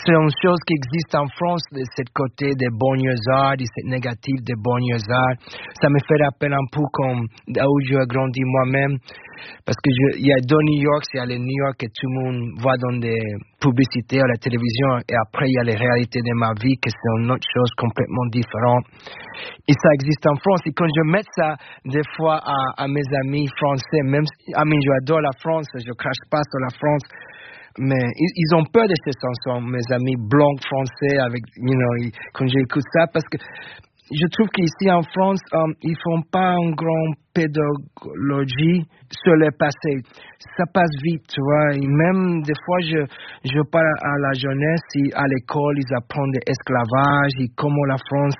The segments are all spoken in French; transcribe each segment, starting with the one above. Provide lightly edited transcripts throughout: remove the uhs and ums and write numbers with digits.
c'est une chose qui existe en France, de ce côté des banlieusards, de cette négative des banlieusards. Ça me fait rappel un peu comme là où j'ai grandi moi-même. Parce que il y a dans New York, il y a les New York que tout le monde voit dans des publicités à la télévision. Et après, il y a les réalités de ma vie, que c'est une autre chose complètement différente. Et ça existe en France. Et quand je mets ça, des fois, à mes amis français, même si, j'adore la France, je crache pas sur la France. Mais ils ont peur de ces chansons, mes amis blancs français, avec, quand j'écoute ça, parce que je trouve qu'ici en France, ils font pas une grande pédagogie sur le passé. Ça passe vite, tu vois. Et même des fois, je parle à la jeunesse, et à l'école, ils apprennent l'esclavage et comment la France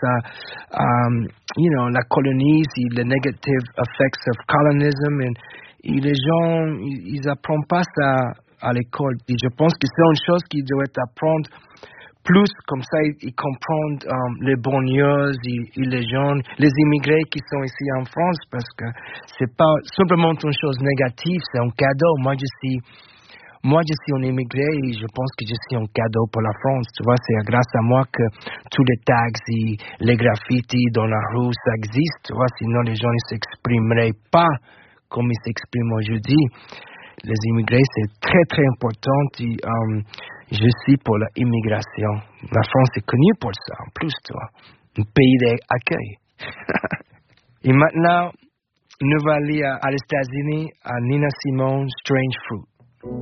la colonise et les negative effects of colonialism. Et les gens, ils apprennent pas ça à l'école. Et je pense que c'est une chose qu'ils doivent apprendre plus, comme ça ils comprennent les banlieues et les jeunes, les immigrés qui sont ici en France, parce que c'est pas simplement une chose négative, c'est un cadeau. Moi je suis un immigré et je pense que je suis un cadeau pour la France. Tu vois, c'est grâce à moi que tous les tags et les graffitis dans la rue, ça existe. Tu vois, sinon les gens ne s'exprimeraient pas comme ils s'expriment aujourd'hui. Les immigrés, c'est très, très important. Et, je suis pour l'immigration. La France est connue pour ça, en plus, tu vois. Un pays d'accueil. Et maintenant, nous allons aller à les États-Unis, à Nina Simone, Strange Fruit.